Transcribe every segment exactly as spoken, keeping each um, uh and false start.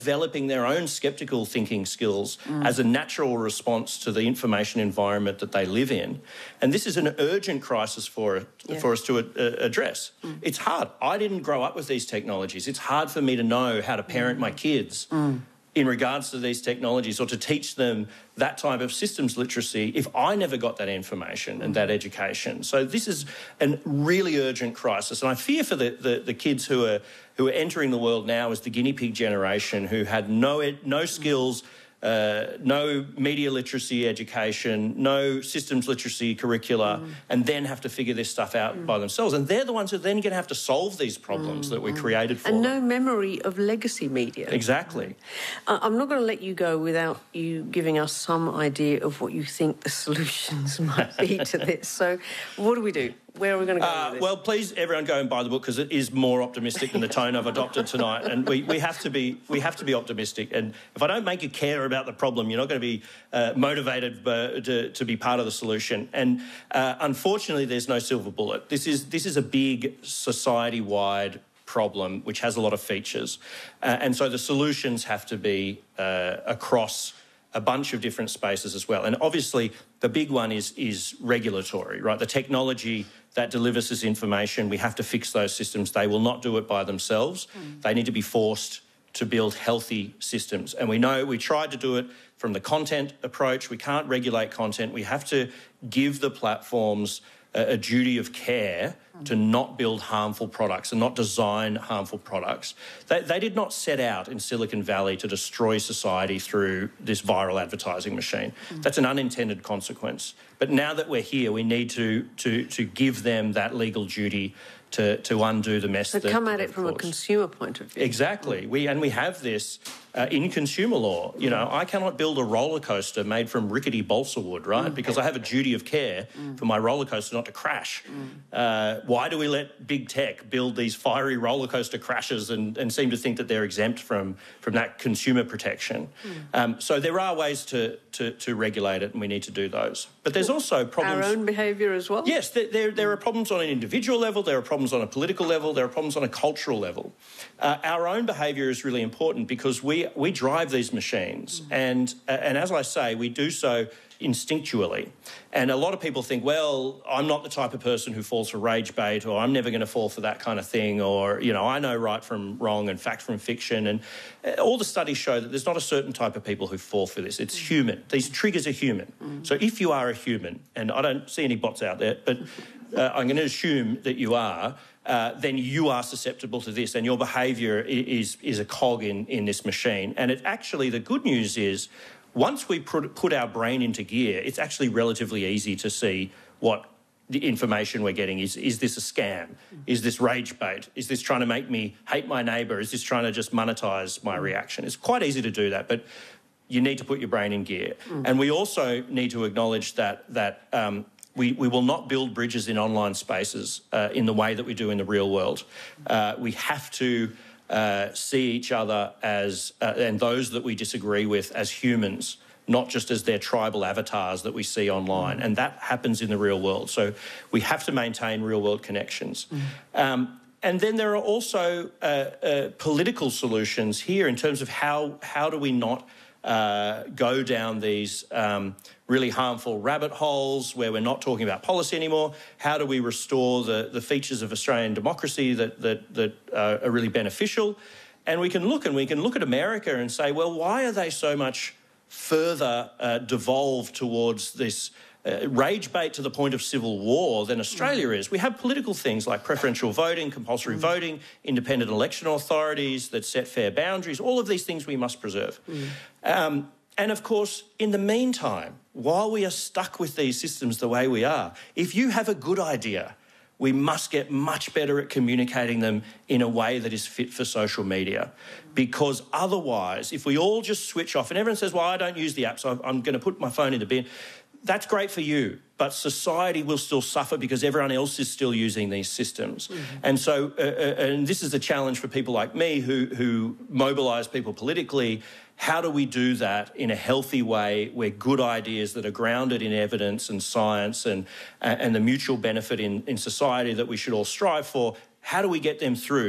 developing their own sceptical thinking skills mm. as a natural response to the information environment that they live in. And this is an urgent crisis for, yeah. for us to uh, address. Mm. It's hard. I didn't grow up with these technologies. It's hard for me to know how to parent mm. my kids mm. in regards to these technologies or to teach them that type of systems literacy if I never got that information mm. and that education. So this is a really urgent crisis. And I fear for the, the, the kids who are who are entering the world now as the guinea pig generation, who had no no skills, uh, no media literacy education, no systems literacy curricula, mm. and then have to figure this stuff out mm. by themselves. And they're the ones who are then going to have to solve these problems mm. that we created for and them. And no memory of legacy media. Exactly. Uh, I'm not going to let you go without you giving us some idea of what you think the solutions might be to this. So what do we do? Where are we going to go uh, with this? Well, please, everyone, go and buy the book because it is more optimistic than the tone I've adopted tonight. And we, we have to be we have to be optimistic. And if I don't make you care about the problem, you're not going to be uh, motivated uh, to, to be part of the solution. And uh, unfortunately, there's no silver bullet. This is this is a big society-wide problem which has a lot of features, uh, and so the solutions have to be uh, across a bunch of different spaces as well. And obviously, the big one is is regulatory, right? The technology that delivers this information, we have to fix those systems. They will not do it by themselves. Mm. They need to be forced to build healthy systems. And we know we tried to do it from the content approach. We can't regulate content. We have to give the platforms a, a duty of care mm. to not build harmful products and not design harmful products. They, they did not set out in Silicon Valley to destroy society through this viral advertising machine. Mm. That's an unintended consequence. But now that we're here, we need to, to, to give them that legal duty to, to undo the mess. So that come at it from caused. a consumer point of view. Exactly. We and we have this uh, in consumer law. You know, I cannot build a roller coaster made from rickety balsa wood, right? Mm. Because I have a duty of care mm. for my roller coaster not to crash. Mm. Uh, why do we let big tech build these fiery roller coaster crashes and, and seem to think that they're exempt from, from that consumer protection? Mm. Um, so there are ways to, to, to regulate it, and we need to do those. But there's also problems... Our own behaviour as well? Yes, there, there, there are problems on an individual level, there are problems on a political level, there are problems on a cultural level. Uh, our own behaviour is really important because we, we drive these machines, mm. and, uh, and as I say, we do so instinctually. And a lot of people think, well, I'm not the type of person who falls for rage bait, or I'm never going to fall for that kind of thing, or, you know, I know right from wrong and fact from fiction. And all the studies show that there's not a certain type of people who fall for this. It's human. These triggers are human. Mm. So if you are a human, and I don't see any bots out there, but uh, I'm going to assume that you are, uh, then you are susceptible to this, and your behaviour is, is a cog in, in this machine. And it actually, the good news is, once we put, put our brain into gear, it's actually relatively easy to see what the information we're getting is. Is this a scam? Is this rage bait? Is this trying to make me hate my neighbour? Is this trying to just monetise my reaction? It's quite easy to do that, but you need to put your brain in gear. Mm. And we also need to acknowledge that, that um, we, we will not build bridges in online spaces uh, in the way that we do in the real world. Uh, we have to... Uh, see each other as, uh, and those that we disagree with as humans, not just as their tribal avatars that we see online. Mm. And that happens in the real world. So we have to maintain real-world connections. Mm. Um, and then there are also uh, uh, political solutions here in terms of how, how do we not uh, go down these um, really harmful rabbit holes where we're not talking about policy anymore. How do we restore the, the features of Australian democracy that, that, that uh, are really beneficial? And we can look and we can look at America and say, well, why are they so much further uh, devolved towards this uh, rage bait to the point of civil war than Australia mm. is? We have political things like preferential voting, compulsory mm. voting, independent election authorities that set fair boundaries. All of these things we must preserve. Mm. Um, and, of course, in the meantime, while we are stuck with these systems the way we are, if you have a good idea, we must get much better at communicating them in a way that is fit for social media. Because otherwise, if we all just switch off, and everyone says, well, I don't use the app, so I'm going to put my phone in the bin, that's great for you, but society will still suffer because everyone else is still using these systems. Mm-hmm. And so, uh, uh, and this is a challenge for people like me who, who mobilise people politically. How do we do that in a healthy way where good ideas that are grounded in evidence and science and, and the mutual benefit in, in society that we should all strive for, how do we get them through?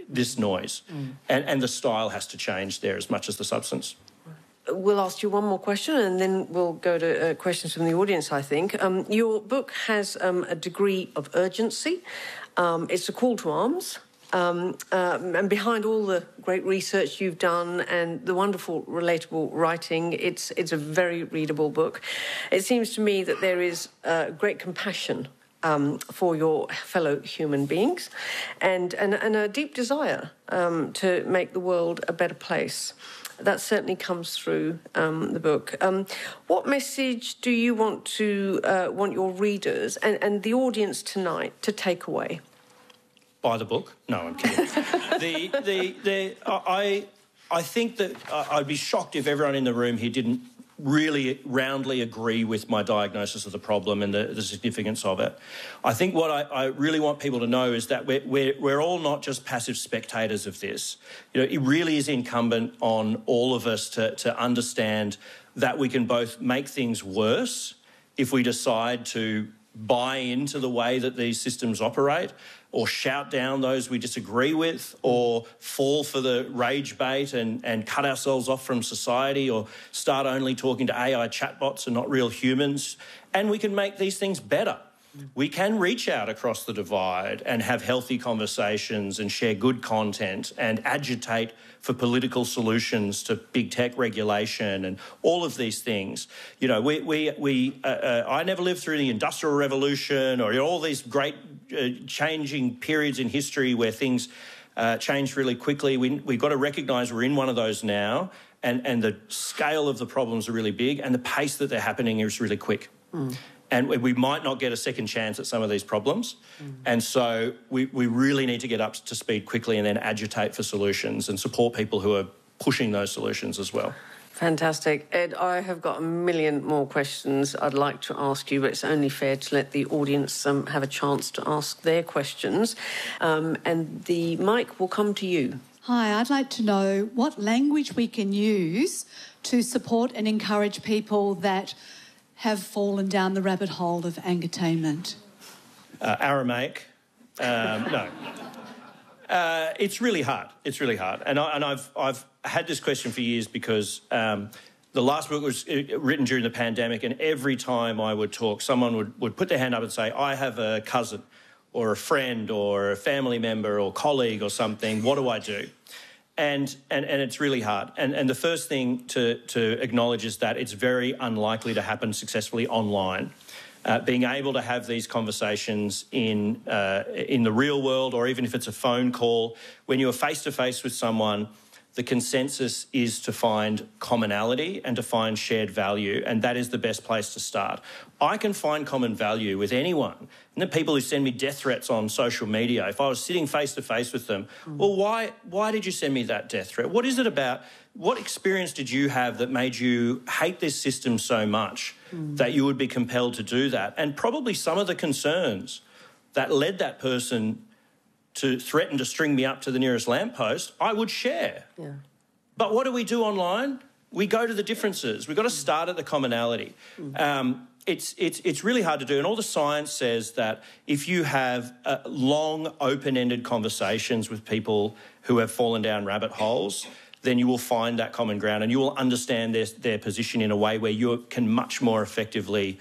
this noise. Mm. And, and the style has to change there as much as the substance. We'll ask you one more question and then we'll go to uh, questions from the audience, I think. Um, your book has um, a degree of urgency. Um, it's a call to arms. Um, uh, and behind all the great research you've done and the wonderful, relatable writing, it's, it's a very readable book. It seems to me that there is uh, great compassion Um, for your fellow human beings and, and, and a deep desire um, to make the world a better place. That certainly comes through um, the book. Um, what message do you want to uh, want your readers and, and the audience tonight to take away? Buy the book? No, I'm kidding. the, the, the, I, I think that I'd be shocked if everyone in the room here didn't really roundly agree with my diagnosis of the problem and the, the significance of it. I think what I, I really want people to know is that we're, we're, we're all not just passive spectators of this. You know, it really is incumbent on all of us to, to understand that we can both make things worse if we decide to buy into the way that these systems operate, or shout down those we disagree with, or fall for the rage bait and, and cut ourselves off from society, or start only talking to A I chatbots and not real humans. And we can make these things better. We can reach out across the divide and have healthy conversations and share good content and agitate for political solutions to big tech regulation and all of these things. You know, we, we, we uh, uh, I never lived through the Industrial Revolution or you know, all these great uh, changing periods in history where things uh, changed really quickly. We, we've got to recognise we're in one of those now, and, and the scale of the problems are really big and the pace that they're happening is really quick. Mm. And we might not get a second chance at some of these problems. Mm. And so we, we really need to get up to speed quickly and then agitate for solutions and support people who are pushing those solutions as well. Fantastic. Ed, I have got a million more questions I'd like to ask you, but it's only fair to let the audience um, have a chance to ask their questions. Um, and the mic will come to you. Hi, I'd like to know what language we can use to support and encourage people that have fallen down the rabbit hole of angertainment. Uh, Aramaic. Um, no. Uh, it's really hard. It's really hard. And, I, and I've, I've had this question for years because um, the last book was written during the pandemic, and every time I would talk, someone would, would put their hand up and say, I have a cousin or a friend or a family member or colleague or something. What do I do? And, and and it's really hard. And and the first thing to, to acknowledge is that it's very unlikely to happen successfully online. Uh, being able to have these conversations in uh, in the real world, or even if it's a phone call, when you're face-to-face with someone, the consensus is to find commonality and to find shared value, and that is the best place to start. I can find common value with anyone. And the people who send me death threats on social media, if I was sitting face-to-face with them, mm. well, why, why did you send me that death threat? What is it about? What experience did you have that made you hate this system so much mm. that you would be compelled to do that? And probably some of the concerns that led that person to threaten to string me up to the nearest lamppost, I would share. Yeah. But what do we do online? We go to the differences. We've got to start at the commonality. Mm. Um, it's, it's, it's really hard to do. And all the science says that if you have uh, long, open-ended conversations with people who have fallen down rabbit holes, then you will find that common ground and you will understand their, their position in a way where you can much more effectively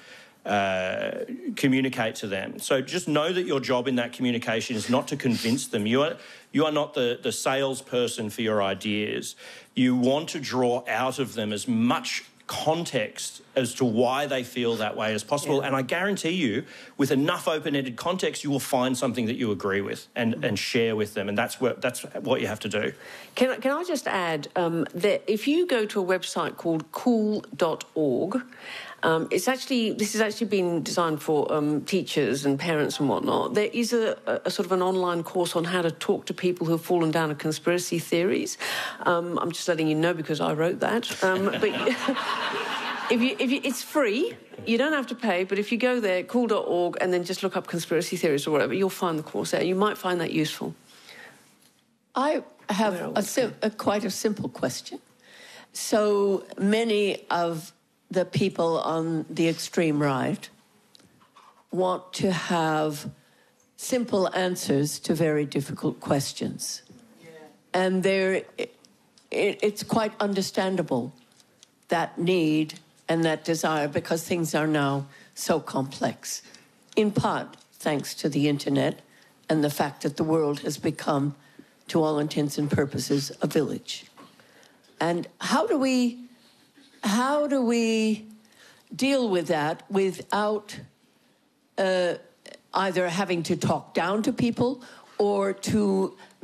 Uh, communicate to them. So just know that your job in that communication is not to convince them. You are, you are not the, the salesperson for your ideas. You want to draw out of them as much context as to why they feel that way as possible. Yeah. And I guarantee you, with enough open-ended context, you will find something that you agree with and, mm-hmm. and share with them. And that's what, that's what you have to do. Can I, can I just add um, that if you go to a website called cool dot org, Um, it's actually, this has actually been designed for um, teachers and parents and whatnot. There is a, a sort of an online course on how to talk to people who have fallen down of conspiracy theories. Um, I'm just letting you know because I wrote that. Um, but if you, if you, it's free. You don't have to pay, but if you go there, cool dot org, and then just look up conspiracy theories or whatever, you'll find the course there. You might find that useful. I have a, sim- a quite a simple question. So many of the people on the extreme right want to have simple answers to very difficult questions. And there, it, it's quite understandable, that need and that desire, because things are now so complex, in part thanks to the internet and the fact that the world has become, to all intents and purposes, a village. And how do we, how do we deal with that without uh, either having to talk down to people or to